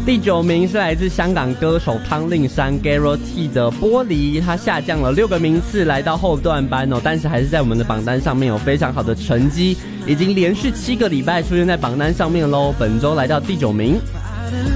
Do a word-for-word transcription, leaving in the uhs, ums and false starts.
第九名是来自香港歌手汤令山 Garo T 的《玻璃》，他下降了六个名次，来到后段班哦，但是还是在我们的榜单上面有非常好的成绩，已经连续七个礼拜出现在榜单上面喽。本周来到第九名。